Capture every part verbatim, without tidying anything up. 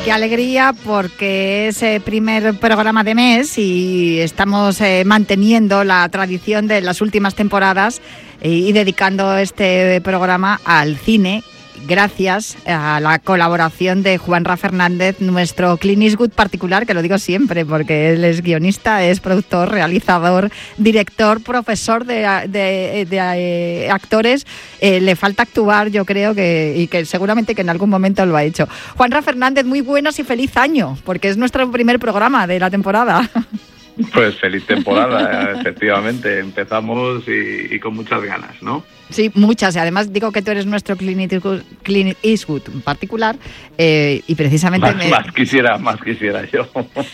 qué alegría, porque es el primer programa de mes y estamos eh, manteniendo la tradición de las últimas temporadas eh, y dedicando este programa al cine, gracias a la colaboración de Juanra Fernández, nuestro Clint Eastwood particular, que lo digo siempre porque él es guionista, es productor, realizador, director, profesor de, de, de, de actores. Eh, le falta actuar, yo creo, que y que seguramente que en algún momento lo ha hecho. Juanra Fernández, muy buenos y feliz año, porque es nuestro primer programa de la temporada. Pues feliz temporada, efectivamente. Empezamos y, y con muchas ganas, ¿no? Sí, muchas. Y además digo que tú eres nuestro Clint Eastwood, Clint Eastwood en particular eh, y precisamente... Más, me... más quisiera, más quisiera yo.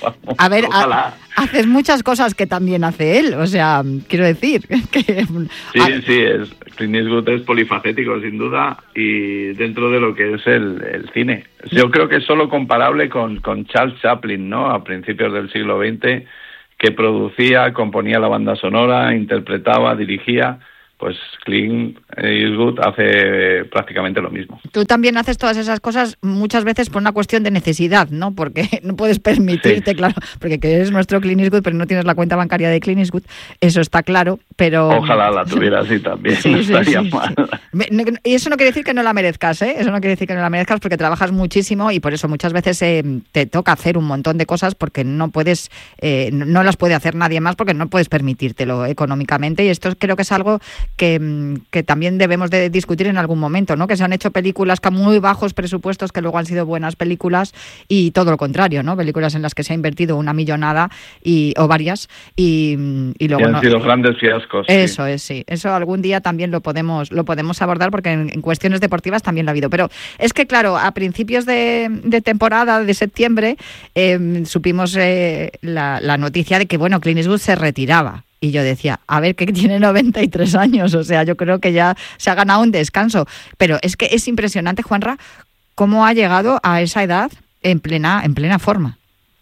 A ver, ha, haces muchas cosas que también hace él, o sea, quiero decir que... Sí, a... sí, es, Clint Eastwood es polifacético, sin duda, y dentro de lo que es el, el cine. Yo creo que es solo comparable con, con Charles Chaplin, ¿no? A principios del siglo veinte, que producía, componía la banda sonora, interpretaba, dirigía. Pues Clint Eastwood hace prácticamente lo mismo. Tú también haces todas esas cosas muchas veces por una cuestión de necesidad, ¿no? Porque no puedes permitirte, sí. Claro, porque que eres nuestro Clint Eastwood, pero no tienes la cuenta bancaria de Clint Eastwood, eso está claro, pero... Ojalá la tuviera así también, sí, no sí, estaría sí, mal. Sí. Y eso no quiere decir que no la merezcas, ¿eh? Eso no quiere decir que no la merezcas porque trabajas muchísimo y por eso muchas veces eh, te toca hacer un montón de cosas porque no puedes, eh, no las puede hacer nadie más porque no puedes permitírtelo económicamente, y esto creo que es algo Que, que también debemos de discutir en algún momento, ¿no? Que se han hecho películas con muy bajos presupuestos que luego han sido buenas películas y todo lo contrario, ¿no? Películas en las que se ha invertido una millonada y, o varias y, y luego... Y han no, sido grandes fiascos. Eso sí. es, sí. Eso algún día también lo podemos lo podemos abordar porque en, en cuestiones deportivas también lo ha habido. Pero es que, claro, a principios de, de temporada, de septiembre, eh, supimos eh, la, la noticia de que, bueno, Clint Eastwood se retiraba. Y yo decía, a ver, que tiene noventa y tres años, o sea, yo creo que ya se ha ganado un descanso. Pero es que es impresionante, Juanra, cómo ha llegado a esa edad en plena, en plena forma.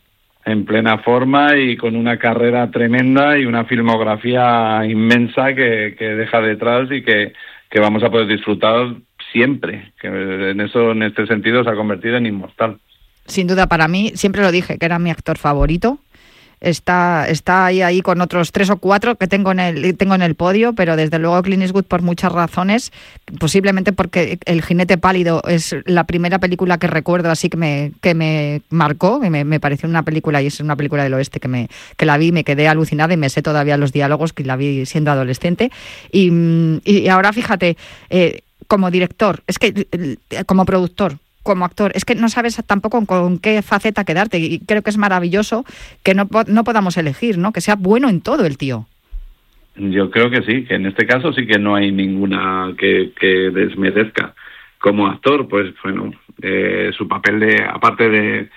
En plena forma y con una carrera tremenda y una filmografía inmensa que, que deja detrás y que, que vamos a poder disfrutar siempre. Que en eso, en este sentido, se ha convertido en inmortal. Sin duda, para mí, siempre lo dije, que era mi actor favorito. Está, está ahí, ahí con otros tres o cuatro que tengo en el tengo en el podio, pero desde luego Clint Eastwood por muchas razones, posiblemente porque El jinete pálido es la primera película que recuerdo así que me que me marcó, que me, me pareció una película, y es una película del oeste que me que la vi y me quedé alucinada y me sé todavía los diálogos, que la vi siendo adolescente. Y, y ahora fíjate, eh, como director, es que como productor, como actor, es que no sabes tampoco con qué faceta quedarte, y creo que es maravilloso que no, no podamos elegir, ¿no? Que sea bueno en todo el tío. Yo creo que sí, que en este caso sí que no hay ninguna que, que desmerezca. Como actor, pues bueno, eh, su papel de, aparte de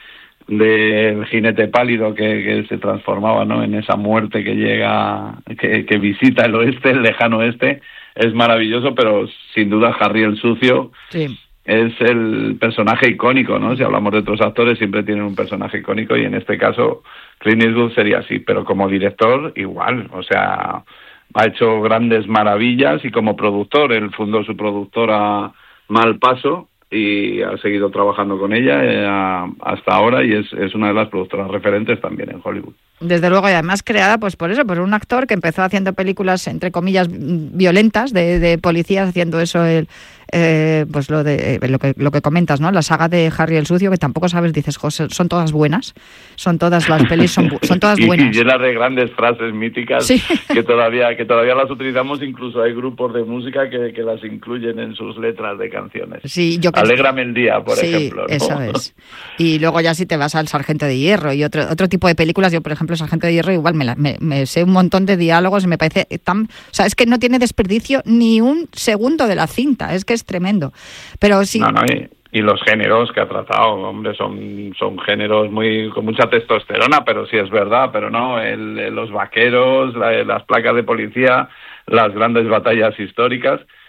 del jinete pálido que, que se transformaba, ¿no?, en esa muerte que llega, que, que visita el oeste, el lejano oeste, es maravilloso, pero sin duda Harry el Sucio... Sí. Es el personaje icónico, ¿no? Si hablamos de otros actores, siempre tienen un personaje icónico y en este caso Clint Eastwood sería así, pero como director igual, o sea, ha hecho grandes maravillas y como productor, él fundó su productora Malpaso y ha seguido trabajando con ella eh, hasta ahora y es, es una de las productoras referentes también en Hollywood. Desde luego, y además creada pues por eso, por un actor que empezó haciendo películas entre comillas violentas de, de policías, haciendo eso el eh, pues lo de eh, lo que lo que comentas, ¿no? La saga de Harry el Sucio, que tampoco sabes, dices, José, son todas buenas, son todas las pelis son, son todas buenas. Y llenas de grandes frases míticas, sí. que todavía que todavía las utilizamos, incluso hay grupos de música que, que las incluyen en sus letras de canciones. Sí, yo Alégrame el día, por sí, ejemplo, ¿no? Eso es. Y luego ya si te vas al Sargento de Hierro y otro otro tipo de películas, yo por ejemplo Sargento de Hierro igual me, la, me, me sé un montón de diálogos y me parece tan, o sea, es que no tiene desperdicio ni un segundo de la cinta, es que es tremendo. Pero sí. No, no, y, y los géneros que ha tratado, hombre, son son géneros muy con mucha testosterona, pero sí es verdad, pero no, el, el, los vaqueros, la, las placas de policía, las grandes batallas históricas.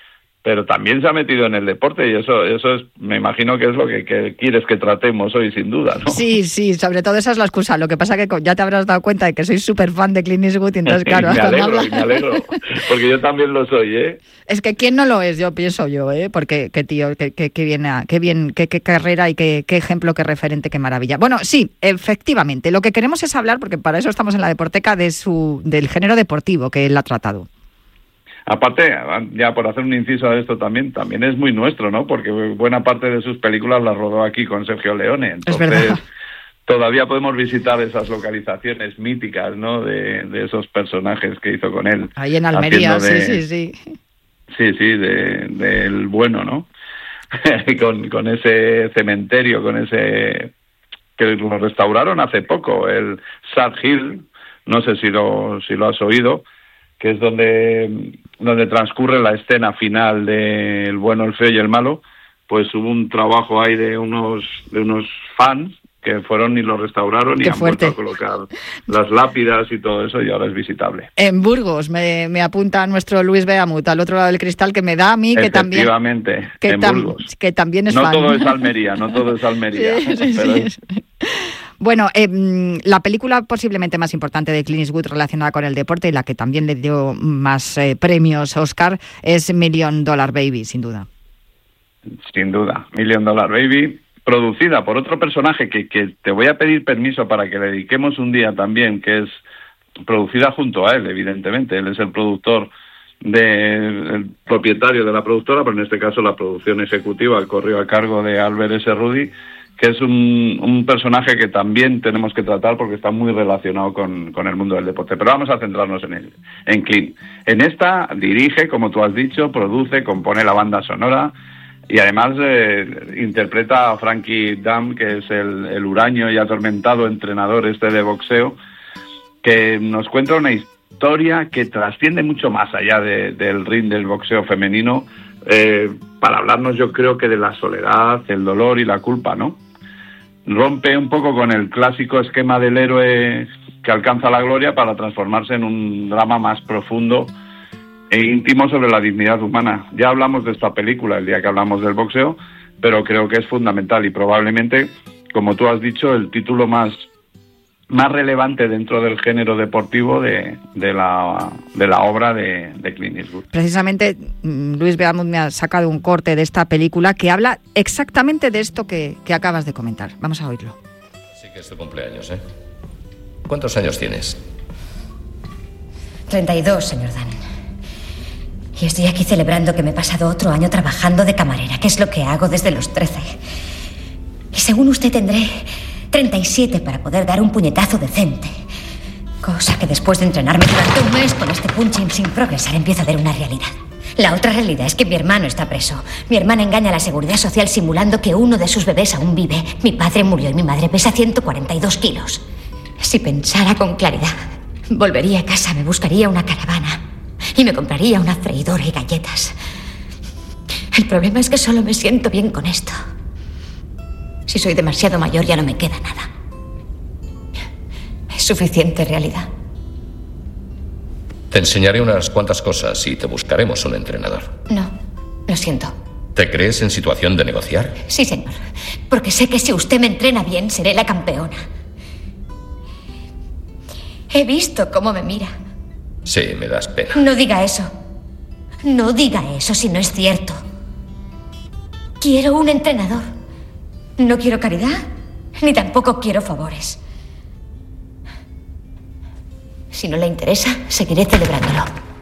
pero también se ha metido en el deporte y eso eso es, me imagino que es lo que, que quieres que tratemos hoy, sin duda, ¿no? Sí, sí, sobre todo esa es la excusa. Lo que pasa que ya te habrás dado cuenta de que soy súper fan de Clint Eastwood y entonces, claro... me alegro, me alegro, porque yo también lo soy, ¿eh? Es que quién no lo es, yo pienso yo, ¿eh? Porque qué tío, qué, qué, qué bien, qué bien, qué, qué carrera y qué, qué ejemplo, qué referente, qué maravilla. Bueno, sí, efectivamente, lo que queremos es hablar, porque para eso estamos en la Deporteca, de su, del género deportivo que él ha tratado. Aparte, ya por hacer un inciso a esto también, también es muy nuestro, ¿no? Porque buena parte de sus películas las rodó aquí con Sergio Leone. Entonces, es verdad. Todavía podemos visitar esas localizaciones míticas, ¿no? De, de esos personajes que hizo con él. Ahí en Almería, de, sí, sí, sí. Sí, sí, de, del bueno, ¿no? con, con ese cementerio, con ese... que lo restauraron hace poco, el Sad Hill, no sé si lo, si lo has oído, que es donde, donde transcurre la escena final de El bueno, el feo y el malo. Pues hubo un trabajo ahí de unos, de unos fans que fueron y lo restauraron y Qué han fuerte. vuelto a colocar las lápidas y todo eso, y ahora es visitable. En Burgos, me, me apunta nuestro Luis Beamut, al otro lado del cristal, que me da a mí que también... Efectivamente, que en tam, Burgos. Que también es no fan. todo es Almería, no todo es Almería. Sí, sí, pero sí. es... Bueno, eh, la película posiblemente más importante de Clint Eastwood relacionada con el deporte y la que también le dio más eh, premios Oscar es Million Dollar Baby, sin duda. Sin duda, Million Dollar Baby, producida por otro personaje que, que te voy a pedir permiso para que le dediquemos un día también, que es producida junto a él, evidentemente. Él es el productor, de, el propietario de la productora, pero en este caso la producción ejecutiva corrió a cargo de Albert S. Ruddy, que es un, un personaje que también tenemos que tratar porque está muy relacionado con, con el mundo del deporte. Pero vamos a centrarnos en él, en Clint. En esta dirige, como tú has dicho, produce, compone la banda sonora y además eh, interpreta a Frankie Dunn, que es el, el huraño y atormentado entrenador este de boxeo, que nos cuenta una historia que trasciende mucho más allá de, del ring del boxeo femenino, eh, para hablarnos, yo creo, que de la soledad, el dolor y la culpa, ¿no? Rompe un poco con el clásico esquema del héroe que alcanza la gloria para transformarse en un drama más profundo e íntimo sobre la dignidad humana. Ya hablamos de esta película el día que hablamos del boxeo, pero creo que es fundamental y probablemente, como tú has dicho, el título más más relevante dentro del género deportivo de, de, la, de la obra de, de Clint Eastwood. Precisamente Luis Beamut me ha sacado un corte de esta película que habla exactamente de esto que, que acabas de comentar. Vamos a oírlo. Sí que es tu cumpleaños, ¿eh? ¿Cuántos años tienes? treinta y dos, señor Dunn. Y estoy aquí celebrando que me he pasado otro año trabajando de camarera, que es lo que hago desde los trece. Y según usted tendré treinta y siete para poder dar un puñetazo decente. Cosa que después de entrenarme durante un mes con este punching sin progresar empiezo a ver una realidad. La otra realidad es que mi hermano está preso. Mi hermana engaña a la seguridad social simulando que uno de sus bebés aún vive. Mi padre murió y mi madre pesa ciento cuarenta y dos kilos. Si pensara con claridad, volvería a casa, me buscaría una caravana y me compraría una freidora y galletas. El problema es que solo me siento bien con esto. Si soy demasiado mayor ya no me queda nada. Es suficiente realidad. Te enseñaré unas cuantas cosas y te buscaremos un entrenador. No, lo siento. ¿Te crees en situación de negociar? Sí, señor. Porque sé que si usted me entrena bien, seré la campeona. He visto cómo me mira. Sí, me das pena. No diga eso. No diga eso si no es cierto. Quiero un entrenador. No quiero caridad, ni tampoco quiero favores. Si no le interesa, seguiré celebrándolo.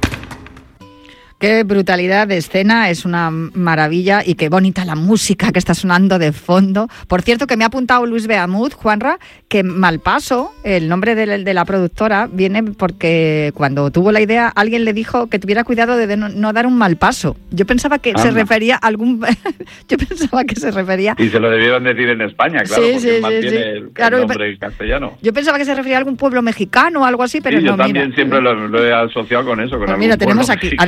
Qué brutalidad de escena, es una maravilla y qué bonita la música que está sonando de fondo. Por cierto, que me ha apuntado Luis Beamut, Juanra, que Malpaso, el nombre de, de la productora, viene porque cuando tuvo la idea alguien le dijo que tuviera cuidado de no, no dar un mal paso. Yo pensaba que Anda. se refería a algún... Yo pensaba que se refería... Y se lo debieron decir en España, claro, sí, porque sí, mantiene sí, sí. el, claro, el nombre castellano. Yo pensaba que se refería a algún pueblo mexicano o algo así, pero sí, no, yo también mira. siempre lo, lo he asociado con eso, con pues algún mira, tenemos pueblo aquí, mexicano. además de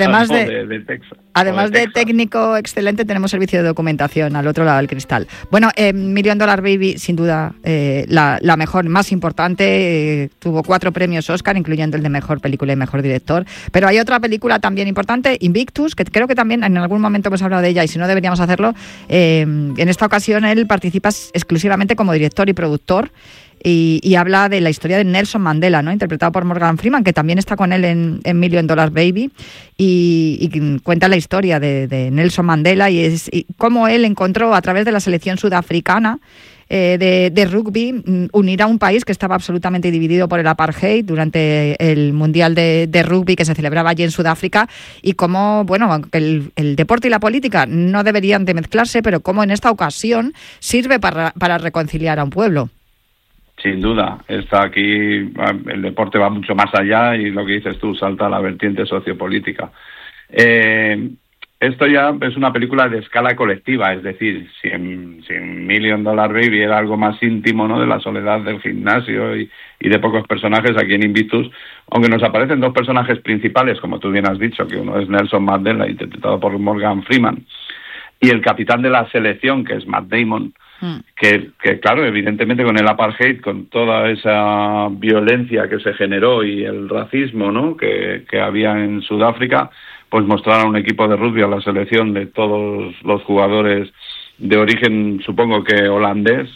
de, de, de Texas. Además de, de técnico excelente, tenemos servicio de documentación al otro lado del cristal. Bueno, eh, Million Dollar Baby, sin duda, eh, la, la mejor, más importante. Eh, tuvo cuatro premios Oscar, incluyendo el de mejor película y mejor director. Pero hay otra película también importante, Invictus, que creo que también en algún momento hemos hablado de ella, y si no deberíamos hacerlo. Eh, en esta ocasión él participa exclusivamente como director y productor. Y, y habla de la historia de Nelson Mandela, ¿no? Interpretado por Morgan Freeman, que también está con él en, en Million Dollar Baby, y, y cuenta la historia de, de Nelson Mandela y, es, y cómo él encontró a través de la selección sudafricana eh, de, de rugby unir a un país que estaba absolutamente dividido por el apartheid durante el Mundial de, de Rugby que se celebraba allí en Sudáfrica, y cómo, bueno, el, el deporte y la política no deberían de mezclarse, pero cómo en esta ocasión sirve para, para reconciliar a un pueblo. Sin duda, está aquí, el deporte va mucho más allá y lo que dices tú, salta a la vertiente sociopolítica. Eh, esto ya es una película de escala colectiva, es decir, si en, si en Million Dollar Baby era algo más íntimo, ¿no?, de la soledad del gimnasio y, y de pocos personajes, aquí en Invictus, aunque nos aparecen dos personajes principales, como tú bien has dicho, que uno es Nelson Mandela, interpretado por Morgan Freeman, y el capitán de la selección, que es Matt Damon, Que, que claro, evidentemente con el apartheid, con toda esa violencia que se generó y el racismo, ¿no?, que, que había en Sudáfrica, pues mostrar a un equipo de rugby, a la selección de todos los jugadores de origen, supongo que holandés,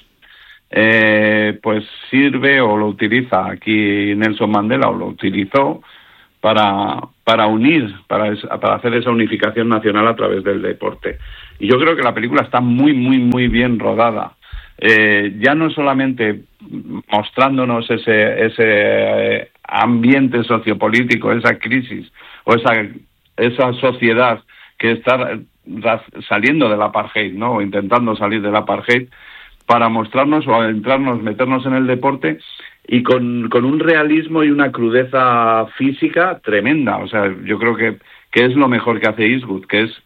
eh, pues sirve o lo utiliza aquí Nelson Mandela, o lo utilizó para, para unir, para, para hacer esa unificación nacional a través del deporte. Y yo creo que la película está muy, muy, muy bien rodada. Eh, ya no solamente mostrándonos ese, ese ambiente sociopolítico, esa crisis o esa, esa sociedad que está saliendo del apartheid, ¿no?, o intentando salir del apartheid, para mostrarnos o adentrarnos, meternos en el deporte, y con, con un realismo y una crudeza física tremenda. O sea, yo creo que, que es lo mejor que hace Eastwood, que es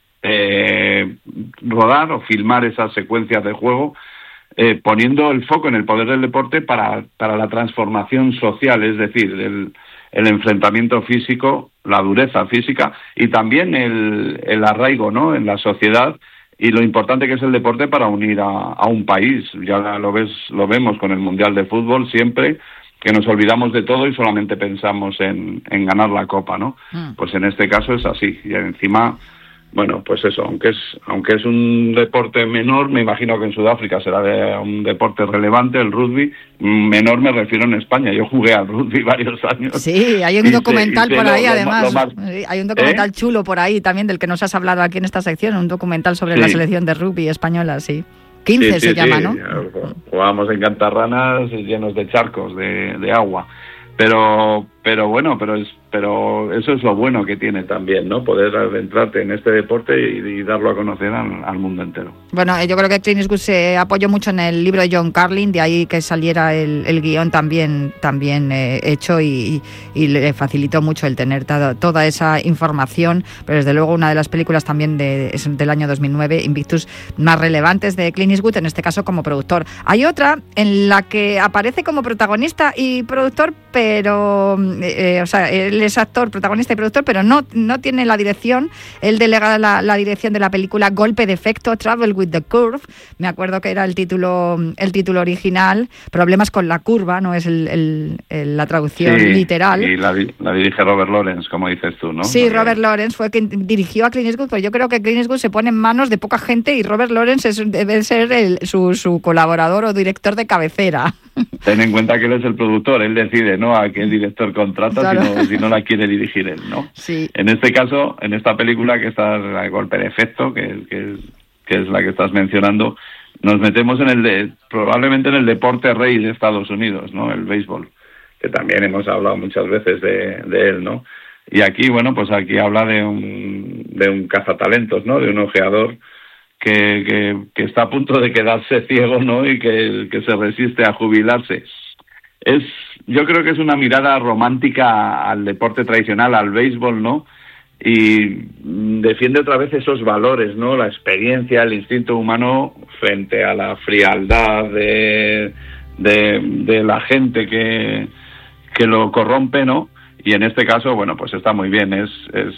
Eh, rodar o filmar esas secuencias de juego, eh, poniendo el foco en el poder del deporte para, para la transformación social, es decir, el, el enfrentamiento físico, la dureza física y también el, el arraigo, ¿no?, en la sociedad, y lo importante que es el deporte para unir a, a un país. Ya lo ves, lo vemos con el Mundial de Fútbol siempre, que nos olvidamos de todo y solamente pensamos en, en ganar la copa, ¿no? Mm. Pues en este caso es así, y encima, bueno, pues eso, aunque es aunque es un deporte menor, me imagino que en Sudáfrica será de un deporte relevante, el rugby. Menor me refiero en España, yo jugué al rugby varios años. Sí, hay un documental sé, por ahí, lo, además, lo más, hay un documental ¿eh? chulo por ahí también, del que nos has hablado aquí en esta sección, un documental sobre sí. la selección de rugby española, sí. quince sí, sí, se llama, sí. ¿no? Jugábamos en cantarranas llenos de charcos de, de agua. Pero, pero bueno, pero es, pero eso es lo bueno que tiene también, ¿no? Poder adentrarte en este deporte y, y darlo a conocer al, al mundo entero. Bueno, yo creo que Clint Eastwood se apoyó mucho en el libro de John Carlin, de ahí que saliera el, el guión también, también eh, hecho y, y le facilitó mucho el tener toda, toda esa información. Pero desde luego una de las películas también de, es del año dos mil nueve, Invictus, más relevantes de Clint Eastwood, en este caso como productor. Hay otra en la que aparece como protagonista y productor, pero eh, o sea, él es actor, protagonista y productor, pero no, no tiene la dirección. Él delega la, la dirección de la película Golpe de Efecto, Travel with the Curve. Me acuerdo que era el título el título original, Problemas con la curva, no es el, el, el, la traducción sí, literal. Y la, la dirige Robert Lawrence, como dices tú, ¿no? Sí, Robert Lawrence fue quien dirigió a Clint Eastwood, pero yo creo que Clint Eastwood se pone en manos de poca gente y Robert Lawrence es, debe ser el, su, su colaborador o director de cabecera. Ten en cuenta que él es el productor, él decide, ¿no?, a qué director contrata, claro. si, no, si no la quiere dirigir él, ¿no? Sí. En este caso, en esta película que está el Golpe de Efecto, que, que, es, que es la que estás mencionando, nos metemos en el de, probablemente en el deporte rey de Estados Unidos, ¿no?, el béisbol, que también hemos hablado muchas veces de, de él, ¿no? Y aquí, bueno, pues aquí habla de un, de un cazatalentos, ¿no?, de un ojeador Que, que, que está a punto de quedarse ciego, ¿no?, y que, que se resiste a jubilarse. Es, yo creo que es una mirada romántica al deporte tradicional, al béisbol, ¿no?, y defiende otra vez esos valores, ¿no?, la experiencia, el instinto humano frente a la frialdad de, de, de la gente que, que lo corrompe, ¿no?, y en este caso, bueno, pues está muy bien, es es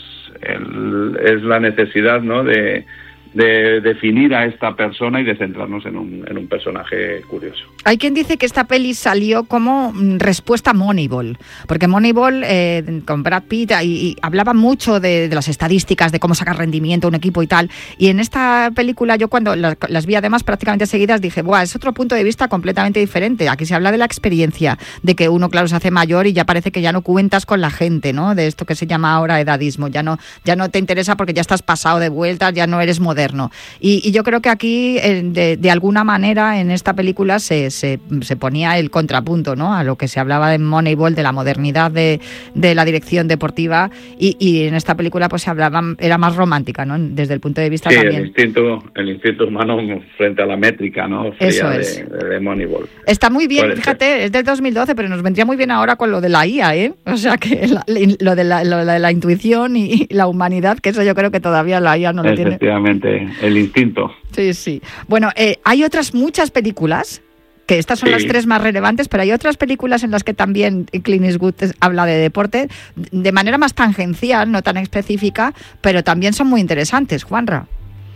el, es la necesidad, ¿no?, de de definir a esta persona y de centrarnos en un, en un personaje curioso. Hay quien dice que esta peli salió como respuesta a Moneyball, porque Moneyball eh, con Brad Pitt y, y hablaba mucho de, de las estadísticas, de cómo sacar rendimiento a un equipo y tal, y en esta película yo cuando las, las vi además prácticamente seguidas dije, buah, es otro punto de vista completamente diferente. Aquí se habla de la experiencia, de que uno, claro, se hace mayor y ya parece que ya no cuentas con la gente, ¿no?, de esto que se llama ahora edadismo, ya no, ya no te interesa porque ya estás pasado de vueltas, ya no eres moderno. Y, y yo creo que aquí, de, de alguna manera, en esta película se, se, se ponía el contrapunto, ¿no?, a lo que se hablaba en Moneyball, de la modernidad de, de la dirección deportiva, y, y en esta película pues se hablaba, era más romántica, ¿no?, desde el punto de vista sí, también. el instinto, el instinto humano frente a la métrica, ¿no?, Eso es. de, de Moneyball. Está muy bien, Puede fíjate, ser. es del dos mil doce, pero nos vendría muy bien ahora con lo de la I A, ¿eh? O sea, que la, lo, de la, lo de la intuición y la humanidad, que eso yo creo que todavía la I A no lo tiene. Efectivamente. El instinto. Sí, sí. Bueno, eh, hay otras muchas películas, que estas son sí. las tres más relevantes, pero hay otras películas en las que también Clint Eastwood habla de deporte de manera más tangencial, no tan específica, pero también son muy interesantes, Juanra.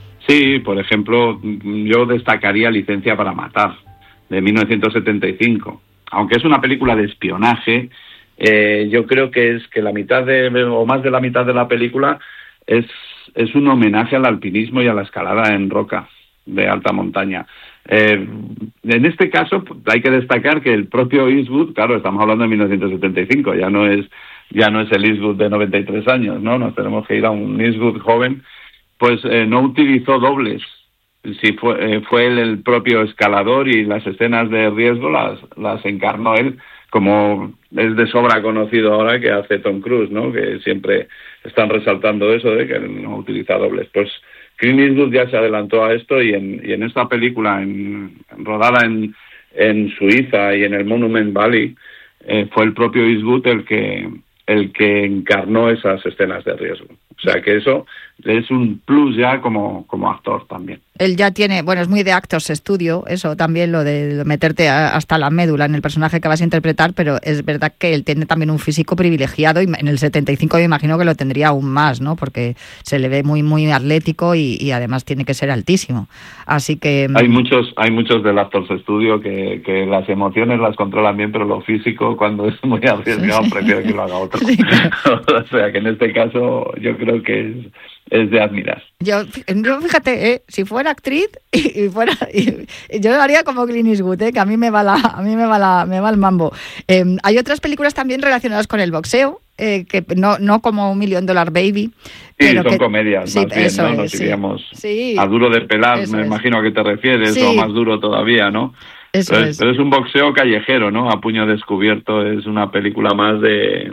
Sí, por ejemplo, yo destacaría Licencia para matar, de mil novecientos setenta y cinco. Aunque es una película de espionaje, eh, yo creo que es que la mitad de, o más de la mitad de la película es es un homenaje al alpinismo y a la escalada en roca de alta montaña. Eh, en este caso hay que destacar que el propio Eastwood, claro, estamos hablando de mil novecientos setenta y cinco, ya no es ya no es el Eastwood de noventa y tres años, ¿no? Nos tenemos que ir a un Eastwood joven, pues eh, no utilizó dobles. Sí, fue, eh, fue él el propio escalador y las escenas de riesgo las, las encarnó él, como es de sobra conocido ahora que hace Tom Cruise, ¿no?, que siempre están resaltando eso de que no utiliza dobles. Pues Clint Eastwood ya se adelantó a esto y en, y en esta película, en, rodada en, en Suiza y en el Monument Valley, eh, fue el propio Eastwood el que, el que encarnó esas escenas de riesgo. O sea que eso es un plus ya como, como actor también. Él ya tiene, bueno, es muy de Actors Studio, eso también, lo de meterte a, hasta la médula en el personaje que vas a interpretar, pero es verdad que él tiene también un físico privilegiado y en el setenta y cinco me imagino que lo tendría aún más, ¿no?, porque se le ve muy muy atlético y, y además tiene que ser altísimo. Así que... Hay muchos hay muchos del Actors Studio que, que las emociones las controlan bien, pero lo físico, cuando es muy arriesgado, sí, sí. prefiero que lo haga otro. Sí, claro. O sea que en este caso yo creo que es, es de admirar. Yo, yo fíjate, eh, si fuera actriz y, y fuera, y, y yo lo haría como Clint Eastwood, eh, que a mí me va la, a mí me va la, me va el mambo. Eh, hay otras películas también relacionadas con el boxeo, eh, que no, no como Un Million Dollar Baby. Sí, pero son que, comedias, sí, más bien, eso ¿no? es, Nos sí. diríamos Sí, a duro de pelar, me es. imagino a qué te refieres, Sí. o más duro todavía, ¿no? Eso pero, es. pero es un boxeo callejero, ¿no? A puño descubierto, es una película más de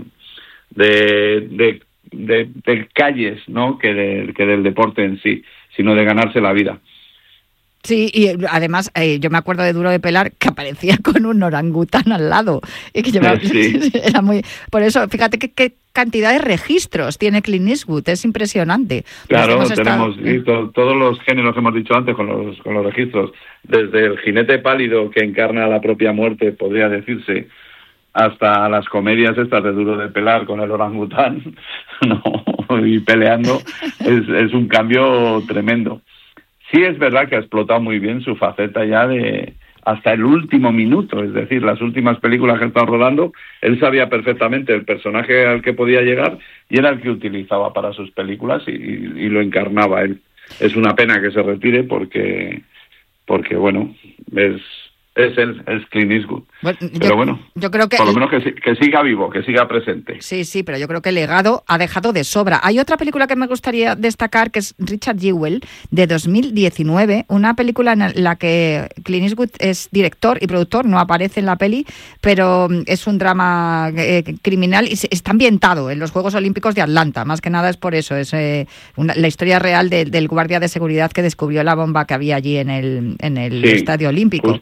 de, de De, de calles, ¿no?, que, de, que del deporte en sí, sino de ganarse la vida. Sí, y además eh, yo me acuerdo de Duro de Pelar que aparecía con un orangután al lado y que llevaba, sí. era muy, por eso fíjate qué, qué cantidad de registros tiene Clint Eastwood, es impresionante. Claro, hemos tenemos estado... y to, todos los géneros que hemos dicho antes con los con los registros, desde el jinete pálido que encarna la propia muerte, podría decirse, hasta las comedias estas de Duro de Pelar con el orangután, no, y peleando, es, es un cambio tremendo. Sí es verdad que ha explotado muy bien su faceta ya de hasta el último minuto, es decir, las últimas películas que están rodando, él sabía perfectamente el personaje al que podía llegar y era el que utilizaba para sus películas y, y, y lo encarnaba él. Es una pena que se retire porque, porque bueno, es... Es el es Clint Eastwood. Bueno, pero yo, bueno, yo creo que por lo menos que, que siga vivo, que siga presente. Sí, sí, pero yo creo que el legado ha dejado de sobra. Hay otra película que me gustaría destacar, que es Richard Jewell, de dos mil diecinueve, una película en la que Clint Eastwood es director y productor, no aparece en la peli, pero es un drama eh, criminal y está ambientado en los Juegos Olímpicos de Atlanta, más que nada es por eso, es eh, una, la historia real de, del guardia de seguridad que descubrió la bomba que había allí en el, en el sí, Estadio Olímpico. Justo, el,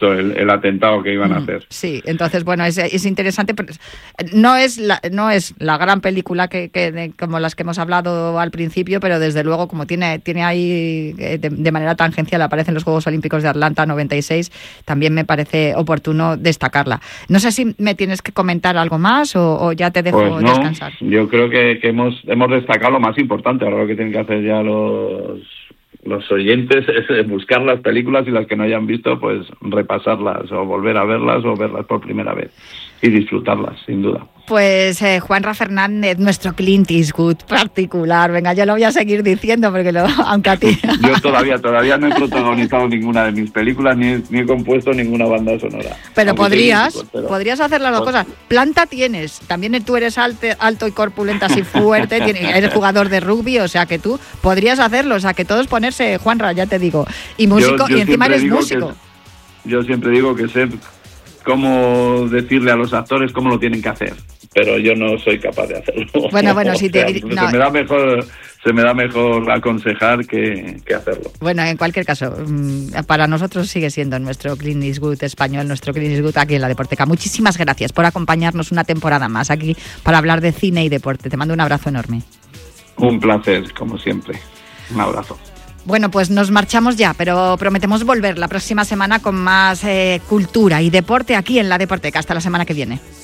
el atentado que iban a hacer. Sí, entonces, bueno, es, es interesante, pero no es la, no es la gran película que, que de, como las que hemos hablado al principio, pero desde luego, como tiene, tiene ahí de, de manera tangencial, aparecen los Juegos Olímpicos de Atlanta noventa y seis, también me parece oportuno destacarla. No sé si me tienes que comentar algo más o, o ya te dejo pues no, descansar. Yo creo que, que hemos, hemos destacado lo más importante. Ahora lo que tienen que hacer ya los... los oyentes es buscar las películas y las que no hayan visto, pues repasarlas o volver a verlas o verlas por primera vez y disfrutarlas, sin duda. Pues eh, Juanra Fernández, nuestro Clint Eastwood particular. Venga, yo lo voy a seguir diciendo porque lo, aunque a ti... Yo todavía todavía no he protagonizado ninguna de mis películas ni he, ni he compuesto ninguna banda sonora. Pero aunque podrías, Eastwood, pero... podrías hacer las dos pues... cosas. Planta tienes, también tú eres alto, alto y corpulenta así fuerte, tienes, eres jugador de rugby, o sea que tú podrías hacerlo, o sea que todos ponerse Juanra, ya te digo. Y músico, yo, yo y encima eres músico. Que, yo siempre digo que sé cómo decirle a los actores cómo lo tienen que hacer, pero yo no soy capaz de hacerlo. Bueno, bueno, si te... O sea, no. se me da mejor, se me da mejor aconsejar que, que hacerlo. Bueno, en cualquier caso, para nosotros sigue siendo nuestro Clint Eastwood español, nuestro Clint Eastwood aquí en la Deporteca. Muchísimas gracias por acompañarnos una temporada más aquí para hablar de cine y deporte. Te mando un abrazo enorme. Un placer, como siempre. Un abrazo. Bueno, pues nos marchamos ya, pero prometemos volver la próxima semana con más eh, cultura y deporte aquí en la Deporteca. Hasta la semana que viene.